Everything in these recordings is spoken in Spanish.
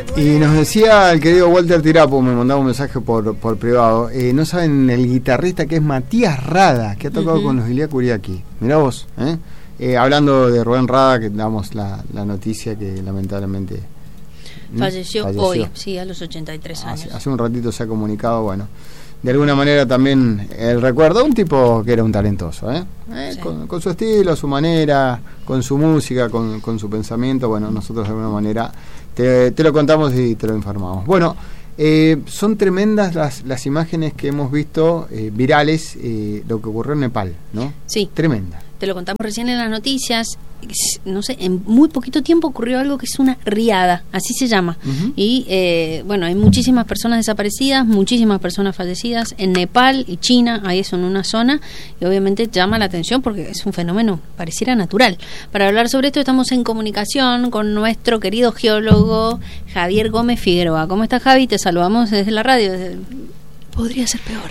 Y nos decía el querido Walter Tirapo, me mandaba un mensaje por privado, no saben el guitarrista que es Matías Rada, que ha tocado con los Ilia Kuriaki. Mirá vos, hablando de Rubén Rada, que damos la noticia que lamentablemente falleció hoy, sí, a los 83 años. Hace un ratito se ha comunicado, bueno, de alguna manera también el recuerdo, un tipo que era un talentoso, sí. con su estilo, su manera, con su música, con su pensamiento. Bueno, nosotros de alguna manera te lo contamos y te lo informamos. Bueno, son tremendas las imágenes que hemos visto virales, lo que ocurrió en Nepal, ¿no? Sí. Tremenda. Te lo contamos recién en las noticias. No sé, en muy poquito tiempo ocurrió algo que es una riada, así se llama. Y bueno, hay muchísimas personas desaparecidas, muchísimas personas fallecidas en Nepal y China, ahí es en una zona, y obviamente llama la atención porque es un fenómeno, pareciera natural. Para hablar sobre esto estamos en comunicación con nuestro querido geólogo Javier Gómez Figueroa. ¿Cómo estás, Javi? Te saludamos desde la radio. Podría ser peor.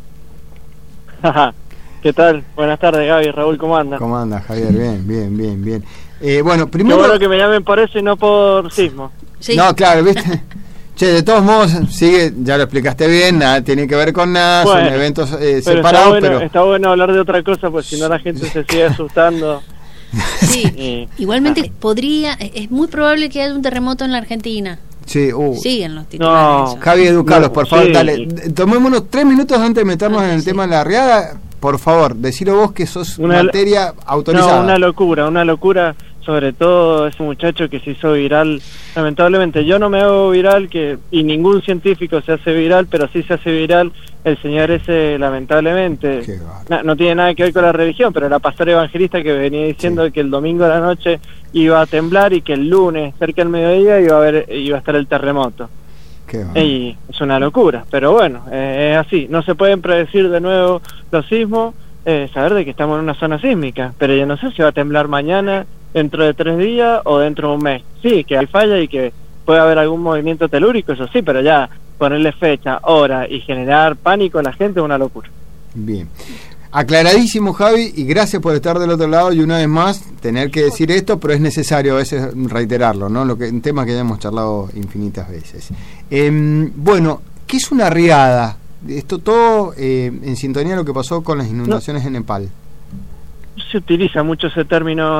¿Qué tal? Buenas tardes, Gaby, Raúl, ¿cómo andan? ¿Cómo andas, Javier? Bien. Bueno, primero... Qué bueno que me llamen por eso y no por sismo. Sí. No, claro, ¿viste? Che, de todos modos, sigue, ya lo explicaste bien, nada tiene que ver con nada, bueno, son eventos separados, pero... Está bueno hablar de otra cosa, pues si no la gente se sigue asustando. Sí, igualmente es muy probable que haya un terremoto en la Argentina. Sí, siguen los titulares. No, Javi, educalos, por favor, dale. Tomémonos 3 minutos antes de meternos en el tema de la riada. Por favor, decilo vos que sos materia autorizada. No, una locura, sobre todo ese muchacho que se hizo viral. Lamentablemente, yo no me hago viral, y ningún científico se hace viral, pero sí se hace viral el señor ese, lamentablemente. No tiene nada que ver con la religión, pero era pastor evangelista que venía diciendo que el domingo a la noche iba a temblar y que el lunes, cerca del mediodía, iba a estar el terremoto. Y es una locura, pero bueno, es así. No se pueden predecir de nuevo los sismos, saber de que estamos en una zona sísmica, pero yo no sé si va a temblar mañana, dentro de 3 días o dentro de un mes. Sí, que hay falla y que puede haber algún movimiento telúrico, eso sí, pero ya ponerle fecha, hora y generar pánico a la gente es una locura. Bien. Aclaradísimo, Javi, y gracias por estar del otro lado y una vez más tener que decir esto, pero es necesario a veces reiterarlo, ¿no? Un tema que ya hemos charlado infinitas veces. Bueno, ¿qué es una riada? Esto todo en sintonía a lo que pasó con las inundaciones en Nepal. Se utiliza mucho ese término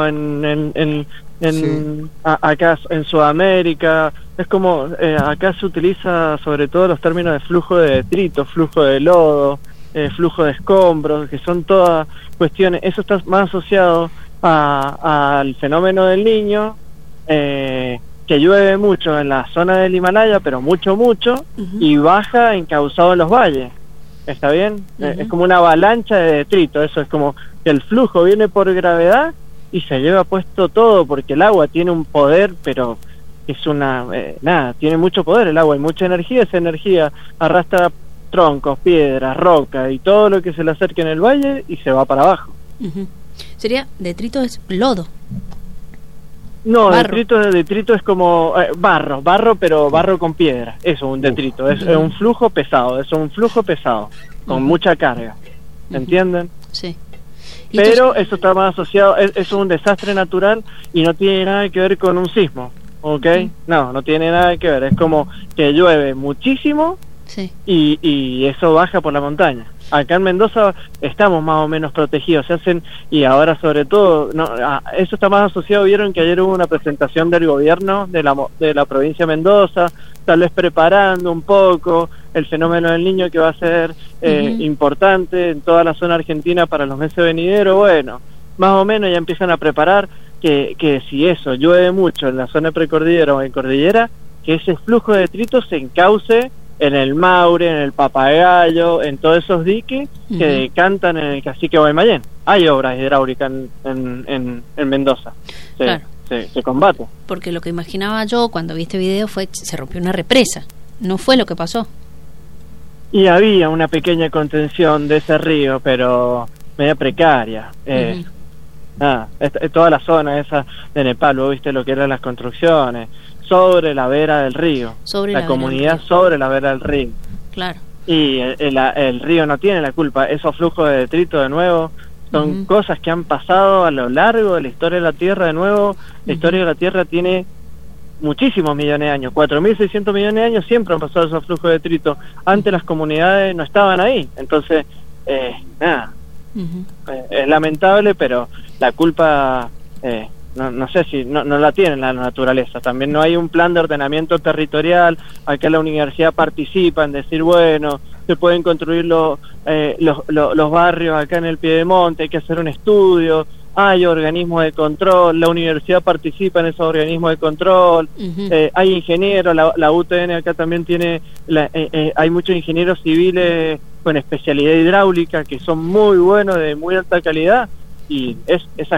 acá en Sudamérica. Es como acá se utiliza sobre todo los términos de flujo de detrito, flujo de lodo, flujo de escombros, que son todas cuestiones. Eso está más asociado al fenómeno del Niño, que llueve mucho en la zona del Himalaya, pero mucho, y baja encauzado en los valles. ¿Está bien? Es como una avalancha de detrito. Eso es como que el flujo viene por gravedad y se lleva puesto todo, porque el agua tiene un poder, pero es tiene mucho poder el agua, hay mucha energía. Esa energía arrastra troncos, piedras, rocas y todo lo que se le acerque en el valle y se va para abajo. Sería, detrito es lodo. No, detrito es como barro, pero barro con piedra. Eso es un detrito, es un flujo pesado, con mucha carga. ¿Entienden? Sí. Pero eso está más asociado, es un desastre natural y no tiene nada que ver con un sismo, ¿ok? No tiene nada que ver, es como que llueve muchísimo. Sí. Y eso baja por la montaña. Acá en Mendoza estamos más o menos protegidos, y ahora sobre todo, eso está más asociado. Vieron que ayer hubo una presentación del gobierno de la provincia de Mendoza, tal vez preparando un poco el fenómeno del Niño, que va a ser importante en toda la zona argentina para los meses venideros. Bueno, más o menos ya empiezan a preparar que si eso llueve mucho en la zona precordillera o en cordillera, que ese flujo de detritos se encauce en el Maure, en el Papagayo, en todos esos diques que decantan en el Cacique Guaymallén. Hay obras hidráulicas en Mendoza. Claro. Se combate. Porque lo que imaginaba yo cuando vi este video fue que se rompió una represa. No fue lo que pasó. Y había una pequeña contención de ese río, pero media precaria. Toda la zona esa de Nepal, vos viste lo que eran las construcciones sobre la vera del río, la comunidad sobre la vera del río. Claro. Y el río no tiene la culpa. Esos flujos de detrito, de nuevo, son cosas que han pasado a lo largo de la historia de la Tierra. De nuevo, la historia de la Tierra tiene muchísimos millones de años, 4.600 millones de años siempre han pasado esos flujos de detrito. Antes las comunidades no estaban ahí, entonces, nada, es lamentable, pero la culpa, no sé si no la tiene la naturaleza. También no hay un plan de ordenamiento territorial. Acá la universidad participa en decir, bueno, se pueden construir los barrios acá en el Piedemonte, hay que hacer un estudio, hay organismos de control, la universidad participa en esos organismos de control, hay ingenieros, la UTN acá también tiene, hay muchos ingenieros civiles con especialidad hidráulica que son muy buenos, de muy alta calidad, y esa